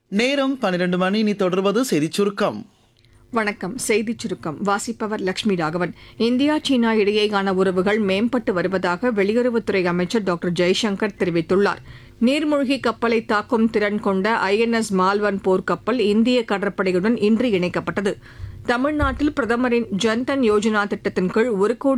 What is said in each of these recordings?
நேரம் 12 மணி. இனி தொடர்வது செய்திச் சுருக்கம். வணக்கம். செய்திச் சுருக்கம் வாசிப்பவர் லட்சுமி ராகவன். இந்தியா சீனா இடையேயான உறவுகள் மேம்பட்டு வருவதாக வெளியுறவுத்துறை அமைச்சர் டாக்டர் ஜெய்சங்கர் தெரிவித்துள்ளார். நீர்மூழ்கி கப்பலை தாக்கும் திறன் கொண்ட INS மால்வன் போர்க்கப்பல் இந்திய கடற்படையுடன் இன்று இணைக்கப்பட்டது. தமிழ்நாட்டில் பிரதமரின் ஜன்தன் யோஜனா திட்டத்தின் கீழ்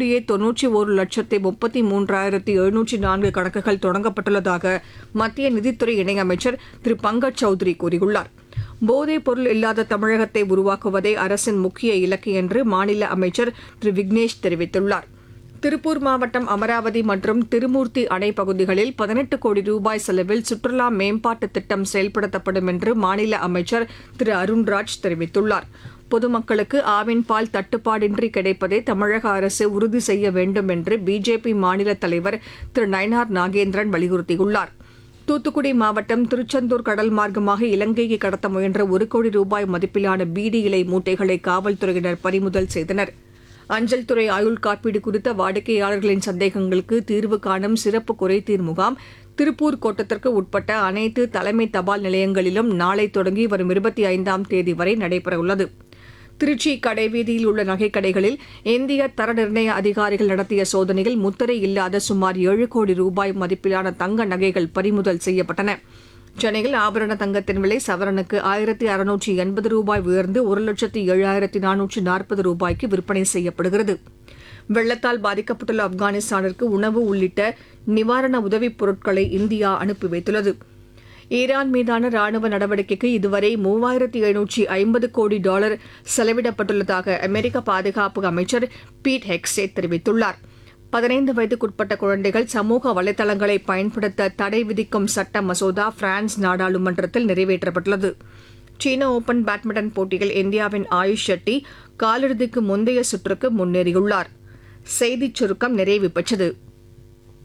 1,91,33,704 கணக்குகள் தொடங்கப்பட்டுள்ளதாக மத்திய நிதித்துறை இணையமைச்சர் திரு பங்கஜ் சௌத்ரி கூறியுள்ளார். போதைப் பொருள் இல்லாத தமிழகத்தை உருவாக்குவதே அரசின் முக்கிய இலக்கு என்று மாநில அமைச்சர் திரு விக்னேஷ் தெரிவித்துள்ளார். திருப்பூர் மாவட்டம் அமராவதி மற்றும் திருமூர்த்தி அணை பகுதிகளில் 18 கோடி ரூபாய் செலவில் சுற்றுலா மேம்பாட்டு திட்டம் செயல்படுத்தப்படும் என்று மாநில அமைச்சர் திரு அருண்ராஜ் தெரிவித்துள்ளார். பொதுமக்களுக்கு ஆவின் பால் தட்டுப்பாடின்றி கிடைப்பதை தமிழக அரசு உறுதி செய்ய வேண்டும் என்று பிஜேபி மாநில தலைவர் திரு நயினார் நாகேந்திரன் வலியுறுத்தியுள்ளார். தூத்துக்குடி மாவட்டம் திருச்செந்தூர் கடல் மார்க்கமாக இலங்கைக்கு கடத்த முயன்ற 1 கோடி ரூபாய் மதிப்பிலான பீடி இலை மூட்டைகளை காவல்துறையினர் பறிமுதல் செய்தனர். அஞ்சல் துறை ஆயுள் காப்பீடு குறித்த வாடிக்கையாளர்களின் சந்தேகங்களுக்கு தீர்வு காணும் சிறப்பு குறைதீர் முகாம் திருப்பூர் கோட்டத்திற்கு உட்பட்ட அனைத்து தலைமை தபால் நிலையங்களிலும் நாளை தொடங்கி வரும் 25ஆம் தேதி வரை நடைபெறவுள்ளது. திருச்சி கடைவீதியில் உள்ள நகைக்கடைகளில் இந்திய தர நிர்ணய அதிகாரிகள் நடத்திய சோதனையில் முத்திரை இல்லாத சுமார் 7 கோடி ரூபாய் மதிப்பிலான தங்க நகைகள் பறிமுதல் செய்யப்பட்டன. சென்னையில் ஆபரண தங்கத்தின் விலை சவரனுக்கு 1,680 ரூபாய் உயர்ந்து 1,07,440 ரூபாய்க்கு விற்பனை செய்யப்படுகிறது. வெள்ளத்தால் பாதிக்கப்பட்டுள்ள ஆப்கானிஸ்தானிற்கு உணவு உள்ளிட்ட நிவாரண உதவிப் பொருட்களை இந்தியா அனுப்பி வைத்துள்ளது. ஈரான் மீதான ராணுவ நடவடிக்கைக்கு இதுவரை $3,750 கோடி செலவிடப்பட்டுள்ளதாக அமெரிக்க பாதுகாப்பு அமைச்சர் பீட் ஹெக்ஸேட் தெரிவித்துள்ளார். 15 வயதுக்குட்பட்ட குழந்தைகள் சமூக வலைதளங்களை பயன்படுத்த தடை விதிக்கும் சட்ட மசோதா பிரான்ஸ் நாடாளுமன்றத்தில் நிறைவேற்றப்பட்டுள்ளது. சீன ஓபன் பேட்மிண்டன் போட்டியில் இந்தியாவின் ஆயுஷ் ஷெட்டி காலிறுதிக்கு முந்தைய சுற்றுக்கு முன்னேறியுள்ளார். செய்திச் சுருக்கம் நிறைவு பெற்றது.